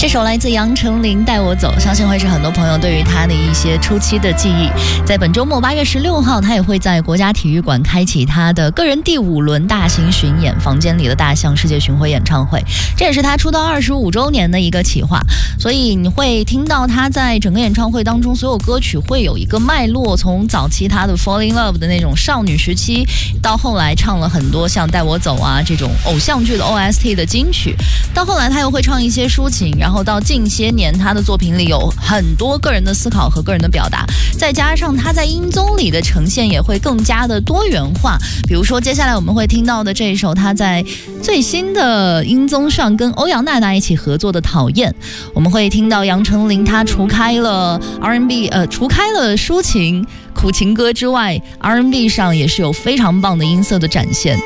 这首来自杨丞琳《带我走》，相信会是很多朋友对于他的一些初期的记忆。在本周末8月16号，他也会在国家体育馆开启他的个人第5轮大型巡演——房间里的大象世界巡回演唱会。这也是他出道25周年的一个企划，所以你会听到他在整个演唱会当中，所有歌曲会有一个脉络，从早期他的 Fall in Love 的那种少女时期，到后来唱了很多像《带我走》啊这种偶像剧的 OST 的金曲，到后来他又会唱一些抒情，然后到近些年他的作品里有很多个人的思考和个人的表达，再加上他在音综里的呈现也会更加的多元化。比如说接下来我们会听到的这一首他在最新的音综上跟欧阳娜娜一起合作的《讨厌》，我们会听到杨丞琳他除开了 R&B 除开了抒情苦情歌之外， R&B 上也是有非常棒的音色的展现。